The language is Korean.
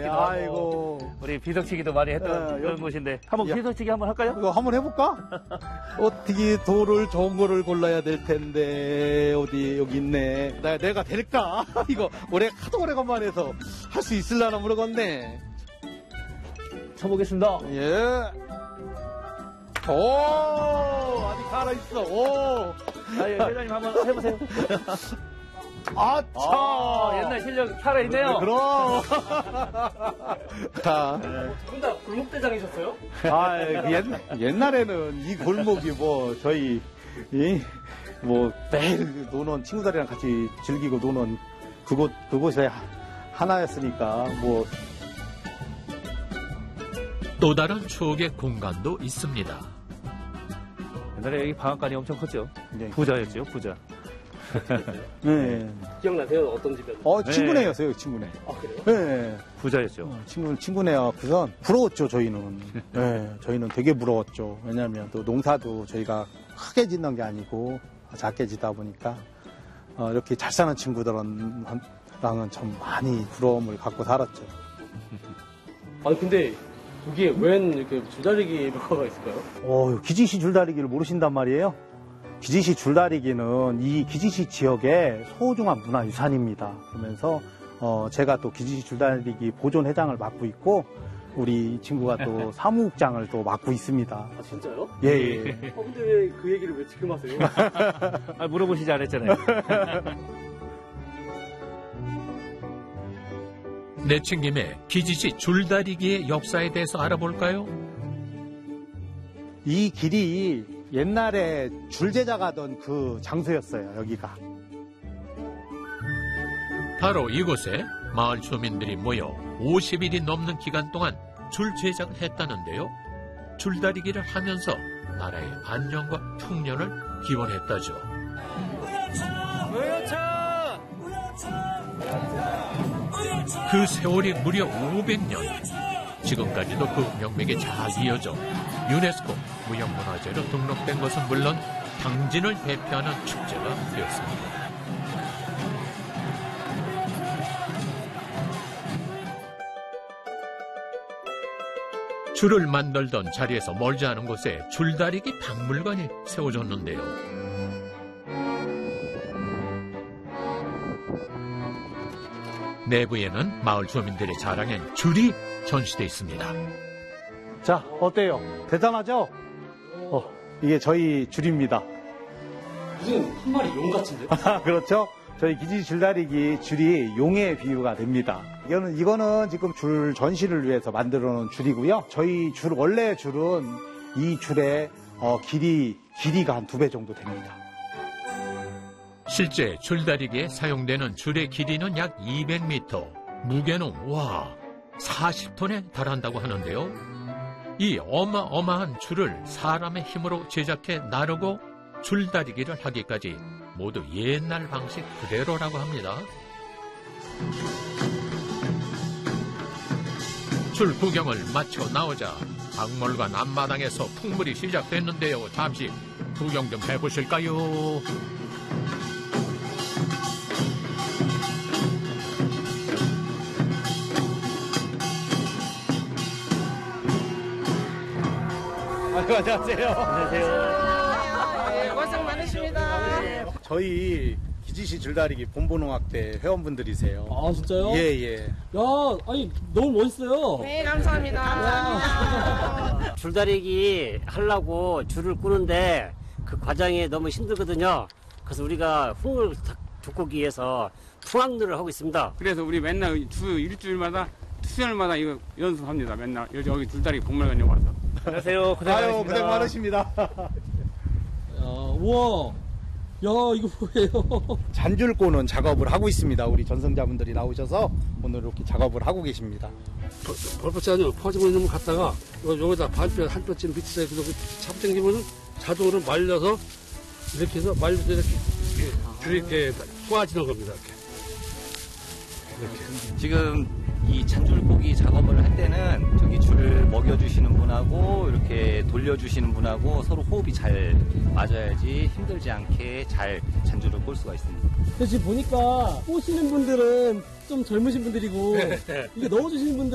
하기도 하고. 아이고. 우리 비석치기도 많이 했던 그런 곳인데. 한번 비석치기 한번 할까요? 이거 한번 해볼까? 어떻게 돌을 좋은 거를 골라야 될 텐데, 어디, 여기 있네. 내가 될까? 이거, 하도 오래간만에 해서 할 수 있을라나 모르겠네. 쳐보겠습니다. 예. 오, 아직 살아있어. 오. 회장님 한번 해보세요. 아차. 옛날 실력 살아있네요. 그럼. 자. 두 분 다 골목대장이셨어요? 옛날에는 이 골목이 저희, 매일 노는 친구들이랑 같이 즐기고 노는 그곳에 하나였으니까, 또 다른 추억의 공간도 있습니다. 옛날에 여기 방앗간이 엄청 컸죠? 네. 부자였죠, 부자. 네. 기억나세요? 어떤 집이었나요? 친구네였어요, 친구네. 아, 그래요? 네. 부자였죠. 친구네와 우선 부러웠죠, 저희는. 네, 저희는 되게 부러웠죠. 왜냐하면 또 농사도 저희가 크게 짓는 게 아니고 작게 짓다 보니까 이렇게 잘 사는 친구들랑은 참 많이 부러움을 갖고 살았죠. 아니, 근데 여기에 웬 이렇게 줄다리기 묘가가 있을까요? 기지시 줄다리기를 모르신단 말이에요? 기지시 줄다리기는 이 기지시 지역의 소중한 문화유산입니다. 그러면서 제가 또 기지시 줄다리기 보존회장을 맡고 있고 우리 친구가 또 사무국장을 또 맡고 있습니다. 아, 진짜요? 예. 근데 왜 그 얘기를 왜 지금 하세요? 물어보시지 않았잖아요. 내친 김에 기지시 줄다리기의 역사에 대해서 알아볼까요? 이 길이 옛날에 줄제자 가던 그 장소였어요, 여기가. 바로 이곳에 마을 주민들이 모여 50일이 넘는 기간 동안 줄 제작을 했다는데요. 줄다리기를 하면서 나라의 안녕과 풍년을 기원했다죠. 그 세월이 무려 500년. 지금까지도 그 명맥이 잘 이어져 유네스코 무형문화재로 등록된 것은 물론 당진을 대표하는 축제가 되었습니다. 줄을 만들던 자리에서 멀지 않은 곳에 줄다리기 박물관이 세워졌는데요. 내부에는 마을 주민들의 자랑인 줄이 전시되어 있습니다. 자, 어때요? 대단하죠? 이게 저희 줄입니다. 무슨 한 마리 용 같은데요? 그렇죠? 저희 기지시 줄다리기 줄이 용의 비유가 됩니다. 이거는 지금 줄 전시를 위해서 만들어 놓은 줄이고요. 저희 원래 줄은 이 줄의 길이가 한 2배 정도 됩니다. 실제 줄다리기에 사용되는 줄의 길이는 약 200m, 무게는 40톤에 달한다고 하는데요. 이 어마어마한 줄을 사람의 힘으로 제작해 나르고 줄다리기를 하기까지 모두 옛날 방식 그대로라고 합니다. 줄 구경을 마치고 나오자 박물관 앞마당에서 풍물이 시작됐는데요. 잠시 구경 좀 해보실까요? 안녕하세요. 안녕하세요. 네, 고생 많으십니다. 저희 기지시 줄다리기 본부농악대 회원분들이세요. 아, 진짜요? 예. 야, 아니, 너무 멋있어요. 네, 감사합니다. 줄다리기 하려고 줄을 꾸는데 그 과정이 너무 힘들거든요. 그래서 우리가 흥을 돋구기 위해서 풍악놀이를 하고 있습니다. 그래서 우리 맨날 일주일마다 수요일마다 이거 연습합니다. 맨날 여기 줄다리기 박물관에 와서. 안녕하세요. 고생 많으십니다. 우와. 야, 이거 뭐예요? 잔줄 꼬는 작업을 하고 있습니다. 우리 전승자분들이 나오셔서 오늘 이렇게 작업을 하고 계십니다. 벌벌지 아니요. 퍼지고 있는 걸 갖다가 여기다 반뼈 한 뼈쯤 밑에 그래서 잡당기면은 자동으로 말려서 이렇게 해서 말려서 이렇게 줄이 이렇게 꼬아지는 겁니다. 이렇게. 지금 이 잔줄고기 작업을 할 때는 저기 줄 먹여주시는 분하고 이렇게 돌려주시는 분하고 서로 호흡이 잘 맞아야지 힘들지 않게 잘 잔줄을 꼴 수가 있습니다. 지금 보니까 꼬시는 분들은 좀 젊으신 분들이고 이게 넣어주시는 분들